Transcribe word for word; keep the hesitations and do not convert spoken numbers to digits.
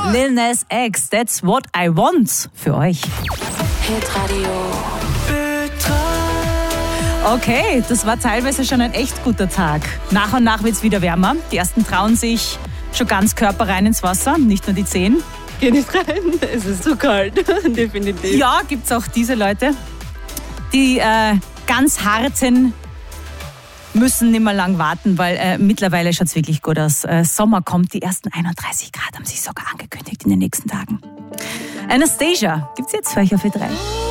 Lil Nas X, That's What I Want für euch. Hitradio. Okay, das war teilweise schon ein echt guter Tag. Nach und nach wird es wieder wärmer. Die ersten trauen sich schon ganz körperrein ins Wasser, nicht nur die Zehen. Geh nicht rein, es ist zu kalt, definitiv. Ja, gibt es auch diese Leute, die äh, ganz harten müssen nicht mehr lang warten, weil äh, mittlerweile schaut es wirklich gut aus. Äh, Sommer kommt, die ersten einunddreißig Grad haben sich sogar angekündigt in den nächsten Tagen. Anastasia gibt's jetzt für euch auf E drei.